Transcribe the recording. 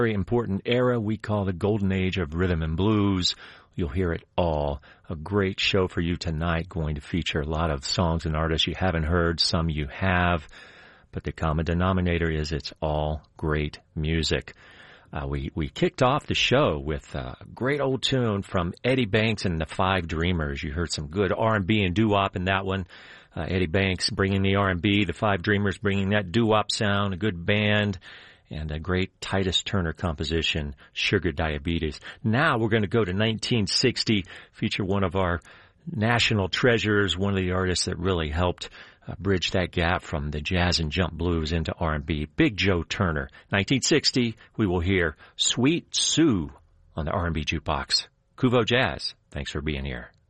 Very important era we call the golden age of rhythm and blues. You'll hear it all. A great show for you tonight, going to feature a lot of songs and artists you haven't heard, some you have, but the common denominator is it's all great music. We kicked off the show with a great old tune from Eddie Banks and the Five Dreamers. You heard some good R&B and doo-wop in that one. Eddie Banks bringing the R&B, the Five Dreamers bringing that doo-wop sound, a good band, and a great Titus Turner composition, Sugar Diabetes. Now we're going to go to 1960, feature one of our national treasures, one of the artists that really helped bridge that gap from the jazz and jump blues into R&B, Big Joe Turner. 1960, we will hear Sweet Sue on the R&B Jukebox. Kuvo Jazz, thanks for being here.